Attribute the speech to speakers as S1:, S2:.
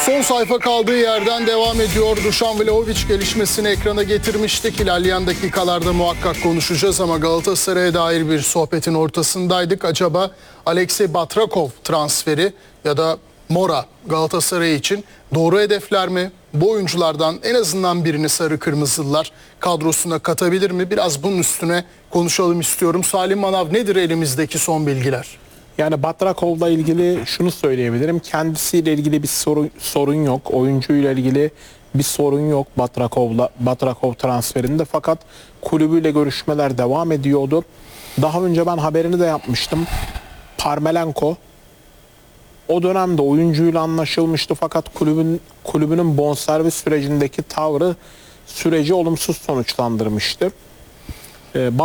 S1: Son sayfa kaldığı yerden devam ediyor. Dušan Vlahović gelişmesini ekrana getirmiştik. İlerleyen dakikalarda muhakkak konuşacağız ama Galatasaray'a dair bir sohbetin ortasındaydık. Acaba Alexey Batrakov transferi ya da Mora Galatasaray için doğru hedefler mi? Bu oyunculardan en azından birini sarı kırmızılılar kadrosuna katabilir mi? Biraz bunun üstüne konuşalım istiyorum. Salim Manav, nedir elimizdeki son bilgiler?
S2: Yani Batrakov'la ilgili şunu söyleyebilirim. Kendisiyle ilgili bir sorun yok. Oyuncuyla ilgili bir sorun yok Batrakov transferinde. Fakat kulübüyle görüşmeler devam ediyordu. Daha önce ben haberini de yapmıştım. Parmelenko o dönemde oyuncuyla anlaşılmıştı fakat kulübünün bonservis sürecindeki tavrı süreci olumsuz sonuçlandırmıştı.